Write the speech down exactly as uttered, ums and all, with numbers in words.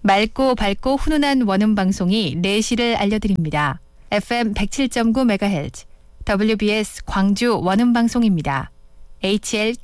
맑고 밝고 훈훈한 원음 방송이 내시를 알려드립니다. 에프엠 백칠 점 구 메가헤르츠 더블유비에스 광주 원음 방송입니다. 에이치엘